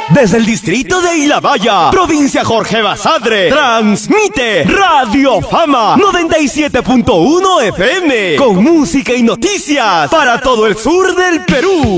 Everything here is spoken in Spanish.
Desde el distrito de Ilabaya, provincia Jorge Basadre, transmite Radio Fama 97.1 FM, con música y noticias para todo el sur del Perú.